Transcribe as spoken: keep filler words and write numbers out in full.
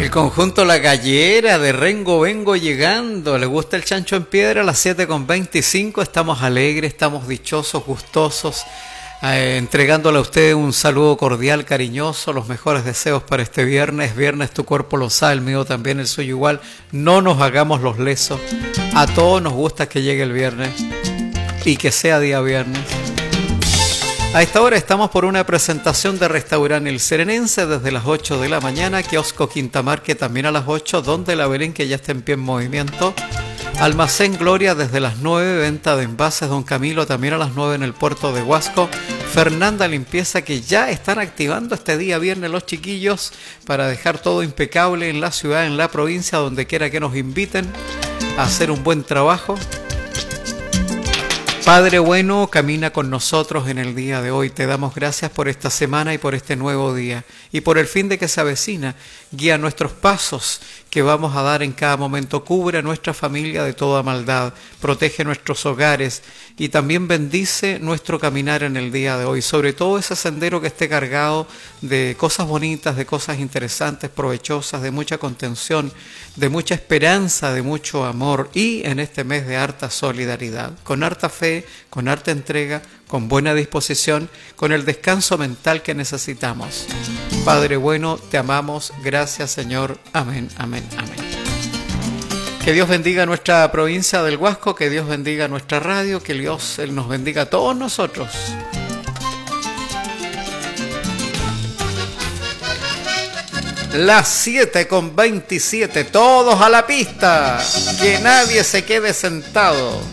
El conjunto La Gallera de Rengo vengo llegando. ¿Le gusta el chancho en piedra? A las siete con veinticinco. Estamos alegres, estamos dichosos, gustosos, eh, entregándole a usted un saludo cordial, cariñoso, los mejores deseos para este viernes. Viernes tu cuerpo lo sabe, el mío también, el suyo igual. No nos hagamos los lesos. A todos nos gusta que llegue el viernes y que sea día viernes. A esta hora estamos por una presentación de Restaurante El Serenense desde las ocho de la mañana, Kiosco Quintamar que también a las ocho, Donde la Belén que ya está en pie en movimiento, Almacén Gloria desde las nueve, venta de envases Don Camilo también a las nueve en el puerto de Huasco, Fernanda Limpieza que ya están activando este día viernes los chiquillos para dejar todo impecable en la ciudad, en la provincia, donde quiera que nos inviten a hacer un buen trabajo. Padre bueno, camina con nosotros en el día de hoy. Te damos gracias por esta semana y por este nuevo día y por el fin de que se avecina. Guía nuestros pasos que vamos a dar en cada momento. Cubre a nuestra familia de toda maldad. Protege nuestros hogares y también bendice nuestro caminar en el día de hoy. Sobre todo ese sendero que esté cargado de cosas bonitas, de cosas interesantes, provechosas, de mucha contención, de mucha esperanza, de mucho amor y en este mes de harta solidaridad. Con harta fe, con harta entrega, con buena disposición, con el descanso mental que necesitamos. Padre bueno, te amamos. Gracias, Señor. Amén, amén, amén. Que Dios bendiga nuestra provincia del Huasco, que Dios bendiga nuestra radio, que Dios Él nos bendiga a todos nosotros. Las siete con veintisiete, todos a la pista, que nadie se quede sentado.